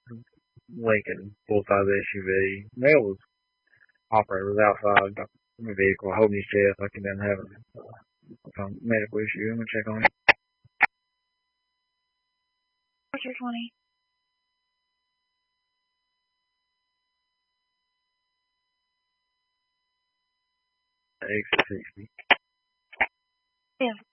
Lincoln full-size SUV. Male was operator was outside the vehicle holding his chest like he didn't have some medical issue. I'm gonna check on him. Roger 20. X60. Yeah.